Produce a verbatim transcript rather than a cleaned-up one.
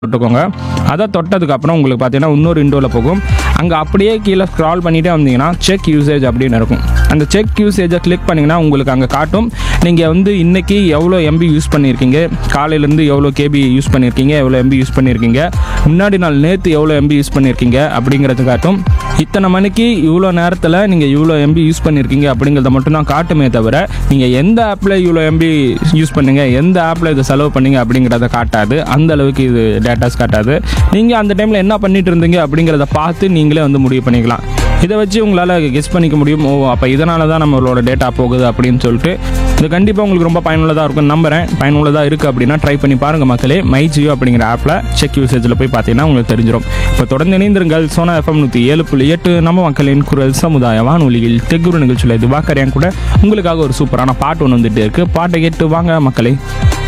தொட்டுக்கோங்க. அதை தொட்டதுக்கப்புறம் உங்களுக்கு பார்த்தீங்கன்னா இன்னொரு விண்டோவில் போகும். அங்கே அப்படியே கீழே ஸ்க்ரால் பண்ணிகிட்டே வந்தீங்கன்னா செக் யூசேஜ் அப்படின்னு இருக்கும். அந்த செக் யூசேஜை கிளிக் பண்ணிங்கன்னா உங்களுக்கு அங்கே காட்டும். நீங்கள் வந்து இன்றைக்கி எவ்வளோ எம்பி யூஸ் பண்ணியிருக்கீங்க, காலையிலேருந்து எவ்வளோ கேபி யூஸ் பண்ணியிருக்கீங்க, எவ்வளோ எம்பி யூஸ் பண்ணியிருக்கீங்க, முன்னாடி நாள் நேற்று எவ்வளோ எம்பி யூஸ் பண்ணியிருக்கீங்க அப்படிங்கிறது காட்டும். இத்தனை மணிக்கு இவ்வளோ நேரத்தில் நீங்கள் இவ்வளோ எம்பி யூஸ் பண்ணியிருக்கீங்க அப்படிங்கிறத மட்டும்தான் காட்டுமே தவிர நீங்கள் எந்த ஆப்பில் இவ்வளோ எம்பி யூஸ் பண்ணுங்க, எந்த ஆப்பில் இதை செலவு பண்ணீங்க அப்படிங்கிறத காட்டாது. அந்த அளவுக்கு இது டேட்டாஸ் காட்டாது. நீங்கள் அந்த டைமில் என்ன பண்ணிட்டு இருந்தீங்க அப்படிங்கிறத பார்த்து நீங்களே வந்து முடிவு பண்ணிக்கலாம். இதை வச்சு உங்களால் கெஸ் பண்ணிக்க முடியும், ஓ அப்போ இதனால தான் நம்மளோட டேட்டா போகுது அப்படின்னு சொல்லிட்டு. இது கண்டிப்பாக உங்களுக்கு ரொம்ப பயனுள்ளதாக இருக்கும்னு நம்புகிறேன். பயனுள்ளதாக இருக்குது அப்படின்னா ட்ரை பண்ணி பாருங்கள் மக்களே. மை ஜியோ அப்படிங்கிற ஆப்பில் செக் யூசேஜில் போய் பார்த்தீங்கன்னா உங்களுக்கு தெரிஞ்சிடும். இப்போ தொடர்ந்து இணைந்திருங்கள். சோனா எஃப்எம் நூற்றி ஏழு புள்ளி எட்டு நம்ம மக்களின் குரல் சமுதாய வானொலியில் தெக்குரு நிகழ்ச்சியில் இது வாக்கறியான் கூட உங்களுக்காக ஒரு சூப்பரான பாட்டு ஒன்று வந்துட்டு இருக்குது. பாட்டை கேட்டு வாங்க மக்களே.